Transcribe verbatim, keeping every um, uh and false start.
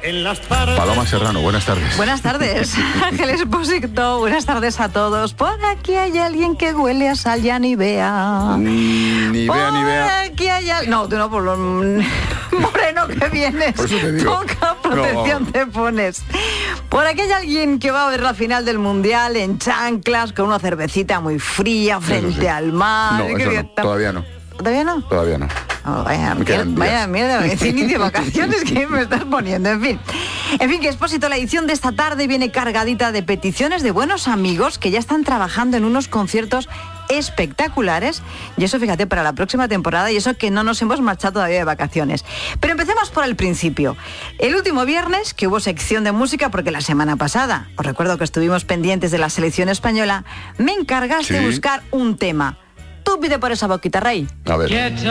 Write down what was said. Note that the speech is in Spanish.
Paloma Serrano, buenas tardes. Buenas tardes, Ángel Expósito, buenas tardes a todos. Por aquí hay alguien que huele a sal, ya ni vea. Mm, ni vea, ni vea. Por aquí hay al... No, tú no, por lo moreno que vienes. Por eso te digo. Poca protección No. te pones. Por aquí hay alguien que va a ver la final del Mundial en chanclas, con una cervecita muy fría, frente sí. al mar. No, Qué eso bien. no, todavía no. ¿Todavía no? Todavía no. Oh, vaya, Me quedan mierda, vaya días. mierda, es inicio de vacaciones que me estás poniendo, en fin. En fin, que Expósito, la edición de esta tarde viene cargadita de peticiones de buenos amigos que ya están trabajando en unos conciertos espectaculares, y eso, fíjate, para la próxima temporada, y eso que no nos hemos marchado todavía de vacaciones. Pero empecemos por el principio. El último viernes, que hubo sección de música, porque la semana pasada, os recuerdo que estuvimos pendientes de la selección española, me encargaste Sí. de buscar un tema. Tú pide por esa boquita, Rey. A ver.